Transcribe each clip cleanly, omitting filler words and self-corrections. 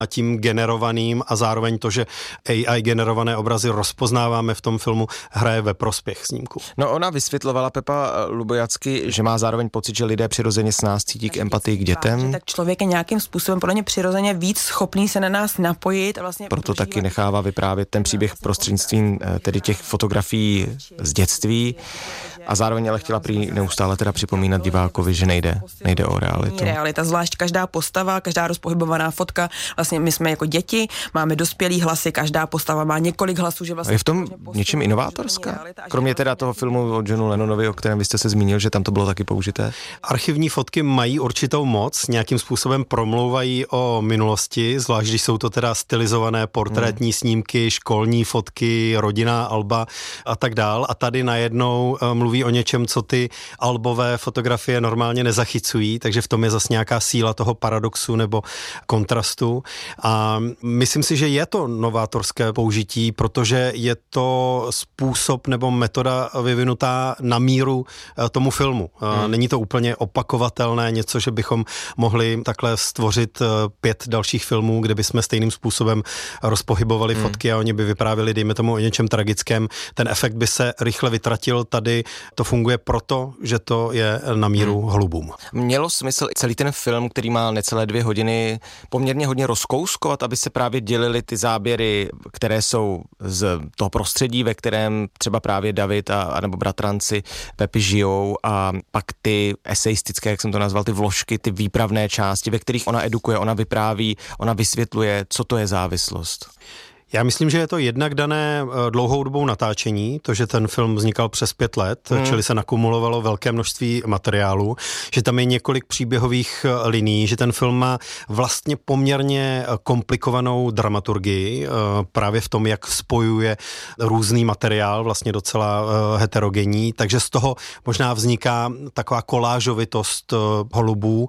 a tím generovaným a zároveň to, že AI generované obrazy rozpoznáváme v tom filmu, hraje ve prospěch snímku. No ona vysvětlovala, Pepa Lubojacky, že má zároveň pocit, že lidé přirozeně s nás cítí k empatii k dětem. Tak člověk je nějakým způsobem podle mě přirozeně víc schopný se na nás napojit. A vlastně proto taky nechává vyprávět ten příběh prostřednictvím tedy těch fotografií z dětství a zároveň ale chtěla prý neustále teda připomínat divákovi, že nejde o realitu. Realita, zvlášť každá postava, každá rozpohybovaná fotka, vlastně my jsme jako děti, máme dospělý hlasy, každá postava má několik hlasů, že vlastně je v tom něčím inovátorská? Kromě teda toho filmu o Johnu Lennonovi, o kterém vy jste se zmínil, že tam to bylo taky použité? Archivní fotky mají určitou moc, nějakým způsobem promlouvají o minulosti, zvlášť když jsou to teda stylizované portrétní snímky, školní fotky, rodinná alba a tak dál. A tady najednou mluví o něčem, co ty albové fotografie normálně nezachycují, takže v tom je zase nějaká síla toho paradoxu nebo kontrastu. A myslím si, že je to novátorské použití, protože je to způsob nebo metoda vyvinutá na míru tomu filmu. Není to úplně opakovatelné, něco, že bychom mohli takhle stvořit 5 dalších filmů, kde bychom stejným způsobem rozpohybovali fotky a oni by vyprávěli, dejme tomu, o něčem tragickém. Ten efekt by se rychle vytratil. Tady to funguje proto, že to je na míru holubům. Mělo smysl celý ten film, který má necelé 2 hodiny, poměrně hodně rozkouskovat, aby se právě dělily ty záběry, které jsou z toho prostředí, ve kterém třeba právě David a nebo bratranci Pepi žijou, a pak ty eseistické, jak jsem to nazval, ty vložky, ty výpravné části, ve kterých ona edukuje, ona vypráví, ona vysvětluje, co to je závislost. Já myslím, že je to jednak dané dlouhou dobou natáčení, to, že ten film vznikal přes 5 let, čili se nakumulovalo velké množství materiálu, že tam je několik příběhových linií, že ten film má vlastně poměrně komplikovanou dramaturgii, právě v tom, jak spojuje různý materiál, vlastně docela heterogenní, takže z toho možná vzniká taková kolážovitost holubů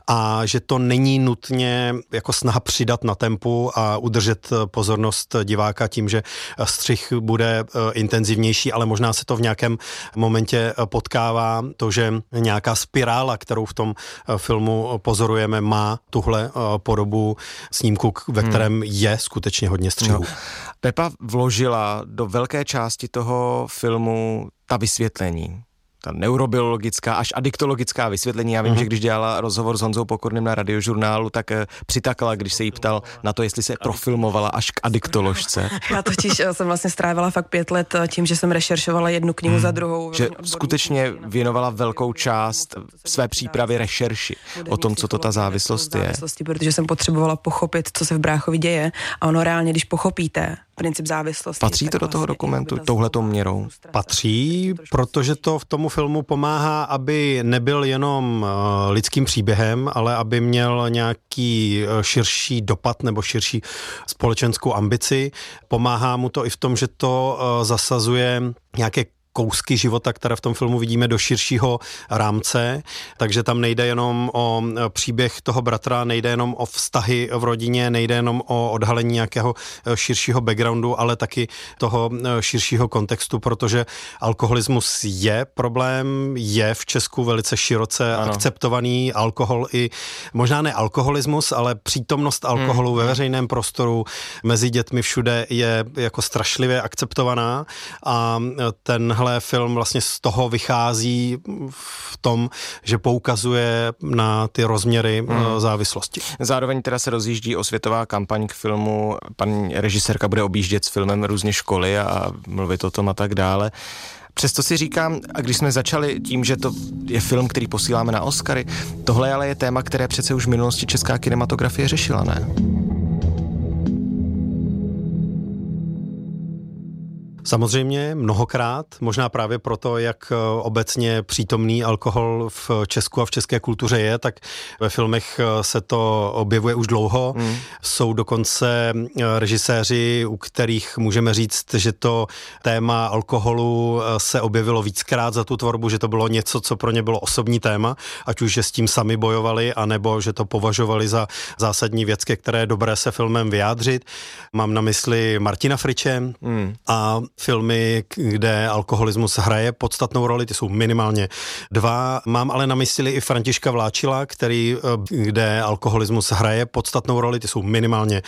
a že to není nutně jako snaha přidat na tempu a udržet pozornost diváka tím, že střih bude intenzivnější, ale možná se to v nějakém momentě potkává, to, že nějaká spirála, kterou v tom filmu pozorujeme, má tuhle podobu snímku, ve kterém je skutečně hodně střihů. No. Pepa vložila do velké části toho filmu ta vysvětlení. Ta neurobiologická až adiktologická vysvětlení. Já vím, že když dělala rozhovor s Honzou Pokorným na Radiožurnálu, tak přitakala, když se jí ptal na to, jestli se profilmovala až k adiktoložce. Já totiž jsem vlastně strávila fakt 5 let tím, že jsem rešeršovala jednu knihu za druhou. Že skutečně věnovala velkou část své přípravy rešerši o tom, co to ta závislost je. Protože jsem potřebovala pochopit, co se v bráchovi děje, a ono reálně, když pochopíte princip závislosti. Patří to do toho dokumentu touhletou měrou? Patří, protože to v tomu filmu pomáhá, aby nebyl jenom lidským příběhem, ale aby měl nějaký širší dopad nebo širší společenskou ambici. Pomáhá mu to i v tom, že to zasazuje nějaké kousky života, které v tom filmu vidíme, do širšího rámce, takže tam nejde jenom o příběh toho bratra, nejde jenom o vztahy v rodině, nejde jenom o odhalení nějakého širšího backgroundu, ale taky toho širšího kontextu, protože alkoholismus je problém, je v Česku velice široce akceptovaný alkohol i, možná ne alkoholismus, ale přítomnost alkoholu ve veřejném prostoru mezi dětmi všude je jako strašlivě akceptovaná a tenhle film vlastně z toho vychází v tom, že poukazuje na ty rozměry závislosti. Zároveň teda se rozjíždí osvětová kampaň k filmu. Paní režisérka bude objíždět s filmem různě školy a mluvit o tom a tak dále. Přesto si říkám, a když jsme začali tím, že to je film, který posíláme na Oscary, tohle ale je téma, které přece už v minulosti česká kinematografie řešila, ne? Samozřejmě mnohokrát, možná právě proto, jak obecně přítomný alkohol v Česku a v české kultuře je, tak ve filmech se to objevuje už dlouho. Jsou dokonce režiséři, u kterých můžeme říct, že to téma alkoholu se objevilo víckrát za tu tvorbu, že to bylo něco, co pro ně bylo osobní téma, ať už že s tím sami bojovali, anebo že to považovali za zásadní věc, ke které je dobré se filmem vyjádřit. Mám na mysli Martina Friče a filmy, kde alkoholismus hraje podstatnou roli, ty jsou minimálně 2. Mám ale na mysli i Františka Vláčila, kde alkoholismus hraje podstatnou roli, ty jsou minimálně